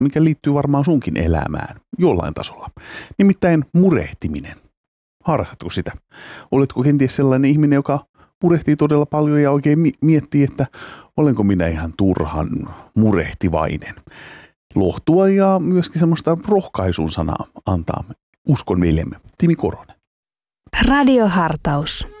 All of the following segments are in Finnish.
mikä liittyy varmaan sunkin elämään jollain tasolla. Nimittäin murehtiminen. Harhaatko sitä? Oletko kenties sellainen ihminen, joka murehtii todella paljon ja oikein miettii, että olenko minä ihan turhan murehtivainen? Lohtua ja myöskin semmoista rohkaisun sanaa antaa uskon veljemme Timi Korhonen. Radiohartaus.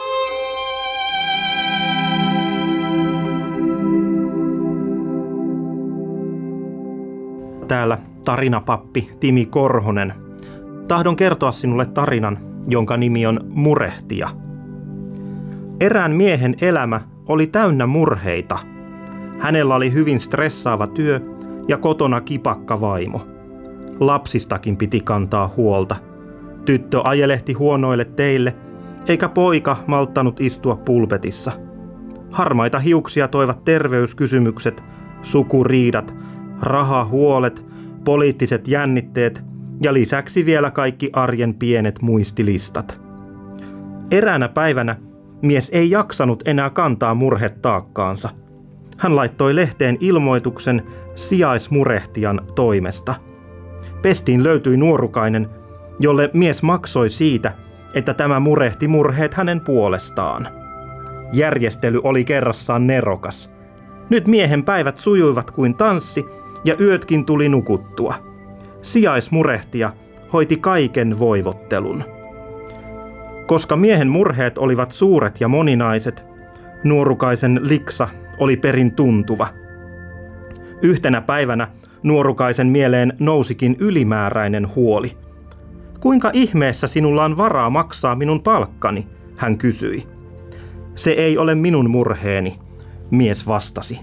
Täällä tarinapappi Timi Korhonen. Tahdon kertoa sinulle tarinan, jonka nimi on Murehtija. Erään miehen elämä oli täynnä murheita. Hänellä oli hyvin stressaava työ ja kotona kipakka vaimo. Lapsistakin piti kantaa huolta. Tyttö ajelehti huonoille teille, eikä poika malttanut istua pulpetissa. Harmaita hiuksia toivat terveyskysymykset, sukuriidat, rahahuolet, poliittiset jännitteet ja lisäksi vielä kaikki arjen pienet muistilistat. Eräänä päivänä mies ei jaksanut enää kantaa murhetaakkaansa. Hän laittoi lehteen ilmoituksen sijaismurehtijan toimesta. Pestiin löytyi nuorukainen, jolle mies maksoi siitä, että tämä murehti murheet hänen puolestaan. Järjestely oli kerrassaan nerokas. Nyt miehen päivät sujuivat kuin tanssi ja yötkin tuli nukuttua. Sijaismurehtija hoiti kaiken voivottelun. Koska miehen murheet olivat suuret ja moninaiset, nuorukaisen liksa oli perin tuntuva. Yhtenä päivänä nuorukaisen mieleen nousikin ylimääräinen huoli. Kuinka ihmeessä sinulla on varaa maksaa minun palkkani, hän kysyi. Se ei ole minun murheeni, mies vastasi.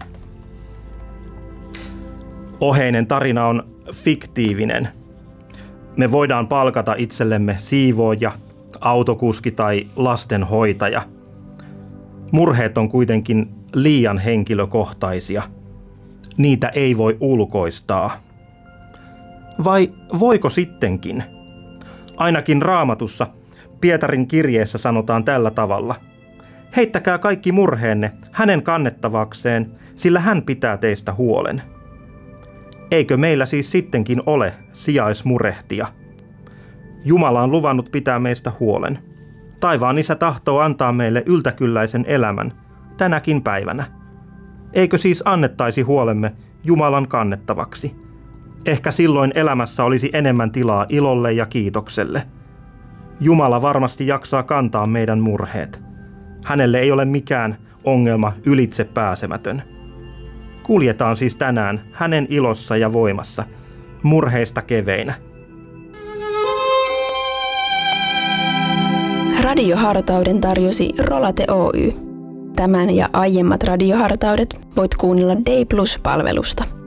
Oheinen tarina on fiktiivinen. Me voidaan palkata itsellemme siivooja, autokuski tai lastenhoitaja. Murheet on kuitenkin liian henkilökohtaisia. Niitä ei voi ulkoistaa. Vai voiko sittenkin? Ainakin Raamatussa Pietarin kirjeessä sanotaan tällä tavalla. Heittäkää kaikki murheenne hänen kannettavakseen, sillä hän pitää teistä huolen. Eikö meillä siis sittenkin ole sijaismurehtija? Jumala on luvannut pitää meistä huolen. Taivaan Isä tahtoo antaa meille yltäkylläisen elämän tänäkin päivänä. Eikö siis annettaisi huolemme Jumalan kannettavaksi? Ehkä silloin elämässä olisi enemmän tilaa ilolle ja kiitokselle. Jumala varmasti jaksaa kantaa meidän murheet. Hänelle ei ole mikään ongelma ylitse pääsemätön. Kuljetaan siis tänään hänen ilossa ja voimassa, murheista keveinä. Radiohartauden tarjosi Rolate Oy. Tämän ja aiemmat radiohartaudet voit kuunnella Day Plus-palvelusta.